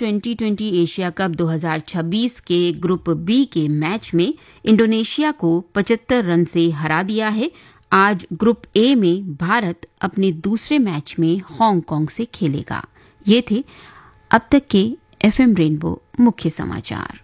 टी20 Asia cup 2026 के group B के match में इंडोनेशिया को 75 रन से हरा दिया है। आज ग्रुप ए में भारत अपने दूसरे मैच में हांगकांग से खेलेगा। ये थे अब तक के एफएम रेनबो मुख्य समाचार।